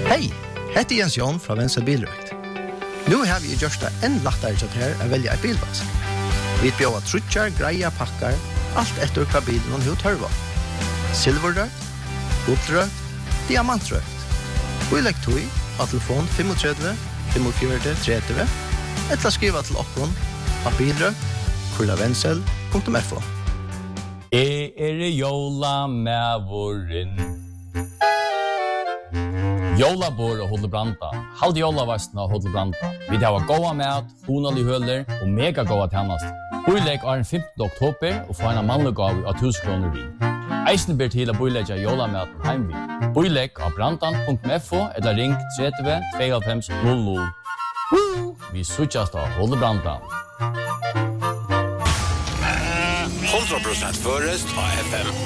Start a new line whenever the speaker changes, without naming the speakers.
Hej, heter Jens Jon fra Venstre Bilrøkt. Nu har vi gjort det enn lettere til her å velge en bilvask. Vi bjør trutjar, greia, pakkar, alt etter hva bilen hun tørver. Silverrøkt, guldrøkt, diamantrøkt. Vi legger tog av telefon 35 45 30 eller skriva til okkon av bilrøkt@vensel.fo.
Jola Mævorin. Jolabor og Hodlebranta. Halde jolavastna og Hodlebranta. Vi har goda mat, honalig høler og mega goda tjänast. Boilegg er den 15. oktober og får en mannlig gav av 1000 kroner vi. Eisen ber til å boilegge jolamaten heimvi. Boilegg av brantan.fo eller ring 30 92 00. Vi suttjast av Hodlebranta.
100% förrest av FM.